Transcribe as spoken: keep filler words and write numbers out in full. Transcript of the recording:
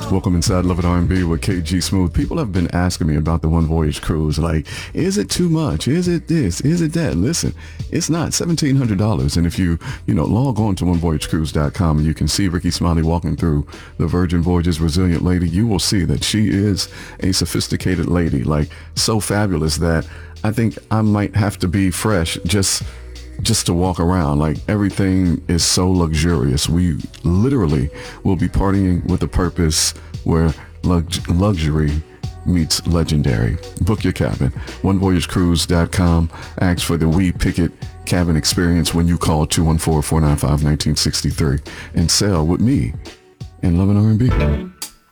Welcome inside Love and R and B with K G Smooth. People have been asking me about the One Voyage cruise. Like, is it too much? Is it this? Is it that? Listen, it's not seventeen hundred dollars. And if you, you know, log on to one voyage cruise dot com and you can see Ricky Smiley walking through the Virgin Voyages Resilient Lady, you will see that she is a sophisticated lady, like so fabulous that I think I might have to be fresh just just to walk around. Like, everything is so luxurious. We literally will be partying with a purpose where lux- luxury meets legendary. Book your cabin. one voyage cruise dot com. Ask for the We Picket cabin experience when you call two one four, four nine five, one nine six three and sail with me in Love and R and B.